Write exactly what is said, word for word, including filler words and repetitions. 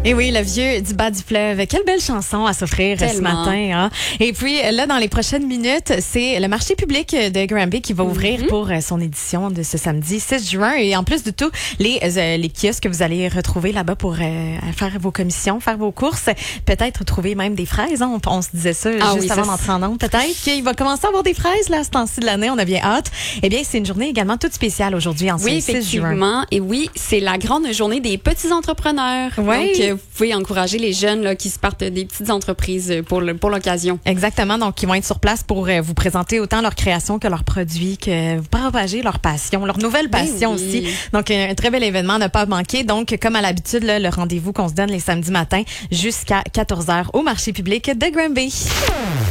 Et oui, le vieux du bas du fleuve. Quelle belle chanson à s'offrir ce matin. Hein? Et puis là, dans les prochaines minutes, c'est le marché public de Granby qui va ouvrir mm-hmm. pour son édition de ce samedi six juin. Et en plus de tout, les, euh, les kiosques que vous allez retrouver là-bas pour euh, faire vos commissions, faire vos courses, peut-être trouver même des fraises. Hein? On, on se disait ça ah, juste oui, avant d'entrer en onde. Peut-être qu'il va commencer à avoir des fraises là, à ce temps-ci de l'année. On a bien hâte. Eh bien, c'est une journée également toute spéciale aujourd'hui en oui, ce six juin. Effectivement. Et oui, c'est la grande journée des petits entrepreneurs. Oui. Donc, vous pouvez encourager les jeunes là, qui se partent des petites entreprises pour, le, pour l'occasion. Exactement. Donc, ils vont être sur place pour euh, vous présenter autant leurs créations que leurs produits, que vous propager leur passion, leur nouvelle passion oui. aussi. Donc, un très bel événement à ne pas manquer. Donc, comme à l'habitude, là, le rendez-vous qu'on se donne les samedis matins jusqu'à quatorze heures au marché public de Granby.